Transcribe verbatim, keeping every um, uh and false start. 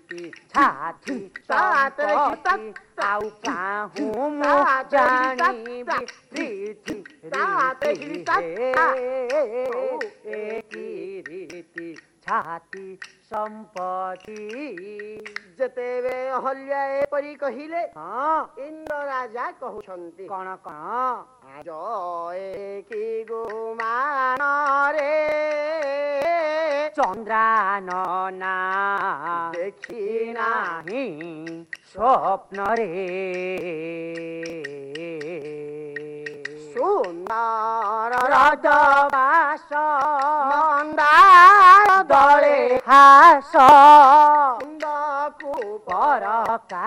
छाती संपत्ति आउ काहूँ मु जानी प्रीति रीति छाती संपत्ति जेतेबे अहल्या एपरी कहिले हाँ इंद्र राजा कहउछन्ति कण कण आज एकी गुमान रे चंद्रानना देखी नाही स्वप्न रे सुंदर रजबास मंदार दले हास कुंदकु परका